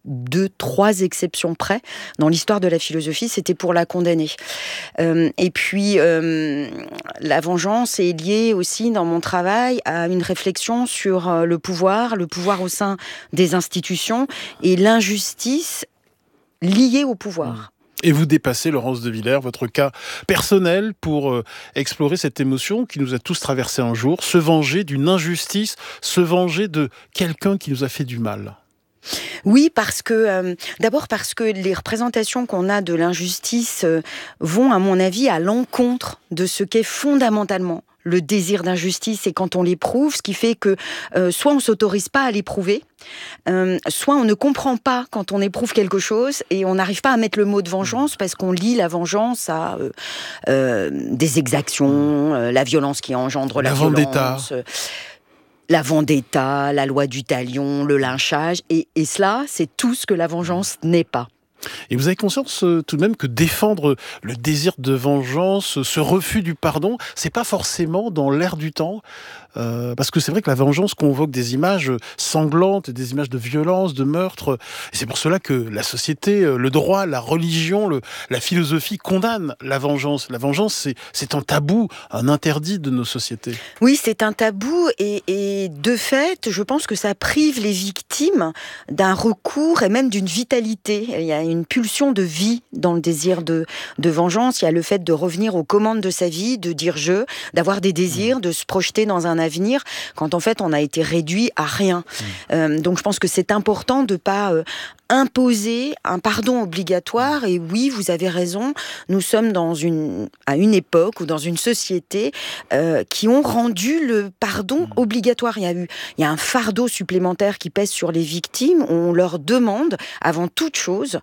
2, 3 exceptions près, dans l'histoire de la philosophie, c'était pour la condamner. Et puis, la vengeance est liée aussi, dans mon travail, à une réflexion sur le pouvoir au sein des institutions, et l'injustice liée au pouvoir. Et vous dépassez, Laurence de Villers, votre cas personnel pour explorer cette émotion qui nous a tous traversé un jour, se venger d'une injustice, se venger de quelqu'un qui nous a fait du mal. Oui, d'abord parce que les représentations qu'on a de l'injustice vont, à mon avis, à l'encontre de ce qu'est fondamentalement le désir d'injustice, et quand on l'éprouve, ce qui fait que soit on s'autorise pas à l'éprouver, soit on ne comprend pas quand on éprouve quelque chose et on n'arrive pas à mettre le mot de vengeance parce qu'on lie la vengeance à des exactions, la violence qui engendre la violence. La vendetta, la loi du talion, le lynchage, et cela, c'est tout ce que la vengeance n'est pas. Et vous avez conscience tout de même que défendre le désir de vengeance, ce refus du pardon, c'est pas forcément dans l'air du temps, parce que c'est vrai que la vengeance convoque des images sanglantes, des images de violence, de meurtre. Et c'est pour cela que la société, le droit, la religion, la philosophie condamnent la vengeance. La vengeance, c'est un tabou, un interdit de nos sociétés. Oui, c'est un tabou, et de fait, je pense que ça prive les victimes d'un recours et même d'une vitalité. Il y a une pulsion de vie dans le désir de vengeance. Il y a le fait de revenir aux commandes de sa vie, de dire je, d'avoir des désirs, de se projeter dans un avenir, quand en fait on a été réduit à rien. Donc je pense que c'est important de pas imposer un pardon obligatoire. Et oui, vous avez raison, nous sommes à une époque ou dans une société qui ont rendu le pardon obligatoire. Il y a un fardeau supplémentaire qui pèse sur les victimes. On leur demande, avant toute chose,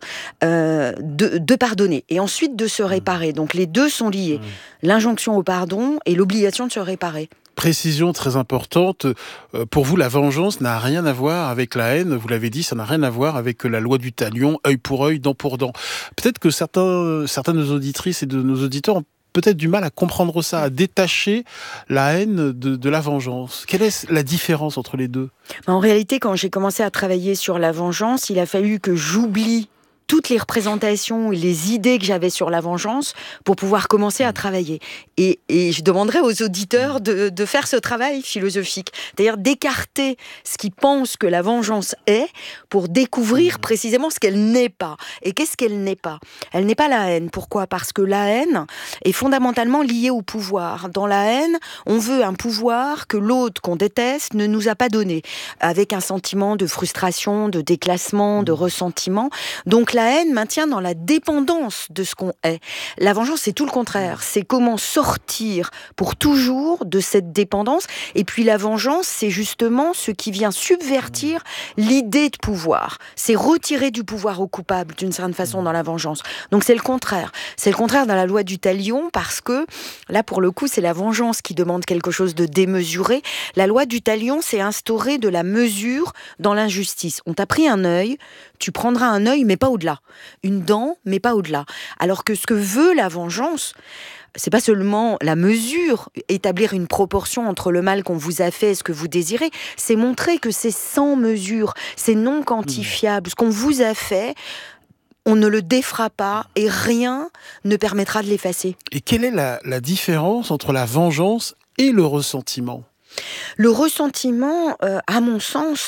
de pardonner et ensuite de se réparer. Donc les deux sont liés. L'injonction au pardon et l'obligation de se réparer. Précision très importante, pour vous la vengeance n'a rien à voir avec la haine, vous l'avez dit, ça n'a rien à voir avec la loi du talion, œil pour œil, dent pour dent. Peut-être que certains de nos auditrices et de nos auditeurs ont peut-être du mal à comprendre ça, à détacher la haine de la vengeance. Quelle est la différence entre les deux ? En réalité, quand j'ai commencé à travailler sur la vengeance, il a fallu que j'oublie toutes les représentations et les idées que j'avais sur la vengeance pour pouvoir commencer à travailler. Et je demanderais aux auditeurs de faire ce travail philosophique, c'est-à-dire d'écarter ce qu'ils pensent que la vengeance est pour découvrir précisément ce qu'elle n'est pas. Et qu'est-ce qu'elle n'est pas ? Elle n'est pas la haine. Pourquoi ? Parce que la haine est fondamentalement liée au pouvoir. Dans la haine, on veut un pouvoir que l'autre qu'on déteste ne nous a pas donné, avec un sentiment de frustration, de déclassement, de ressentiment. Donc la haine maintient dans la dépendance de ce qu'on est. La vengeance, c'est tout le contraire. C'est comment sortir pour toujours de cette dépendance. Et puis la vengeance, c'est justement ce qui vient subvertir l'idée de pouvoir. C'est retirer du pouvoir au coupable, d'une certaine façon, dans la vengeance. Donc c'est le contraire. C'est le contraire dans la loi du talion, parce que là, pour le coup, c'est la vengeance qui demande quelque chose de démesuré. La loi du talion, c'est instaurer de la mesure dans l'injustice. On t'a pris un œil, tu prendras un œil, mais pas au-delà. Une dent, mais pas au-delà. Alors que ce que veut la vengeance, c'est pas seulement la mesure, établir une proportion entre le mal qu'on vous a fait et ce que vous désirez, c'est montrer que c'est sans mesure, c'est non quantifiable. Ce qu'on vous a fait, on ne le défera pas et rien ne permettra de l'effacer. Et quelle est la différence entre la vengeance et le ressentiment ? Le ressentiment, à mon sens,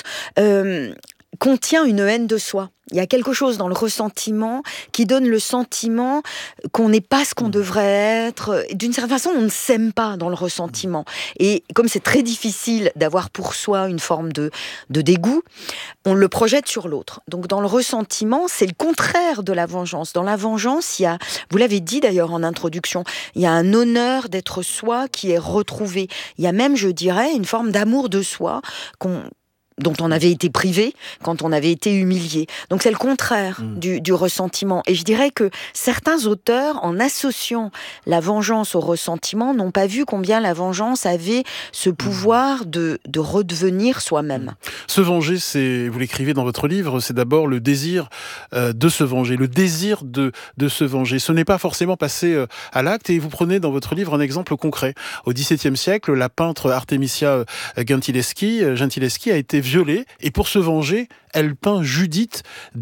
contient une haine de soi. Il y a quelque chose dans le ressentiment qui donne le sentiment qu'on n'est pas ce qu'on devrait être. D'une certaine façon, on ne s'aime pas dans le ressentiment. Et comme c'est très difficile d'avoir pour soi une forme de dégoût, on le projette sur l'autre. Donc dans le ressentiment, c'est le contraire de la vengeance. Dans la vengeance, il y a, vous l'avez dit d'ailleurs en introduction, il y a un honneur d'être soi qui est retrouvé. Il y a même, je dirais, une forme d'amour de soi dont on avait été privé quand on avait été humilié. Donc c'est le contraire du ressentiment. Et je dirais que certains auteurs, en associant la vengeance au ressentiment, n'ont pas vu combien la vengeance avait ce pouvoir de redevenir soi-même. Se venger, vous l'écrivez dans votre livre, c'est d'abord le désir de se venger, le désir de se venger. Ce n'est pas forcément passer à l'acte, et vous prenez dans votre livre un exemple concret. Au XVIIe siècle, la peintre Artemisia Gentileschi a été violée, et pour se venger, elle peint Judith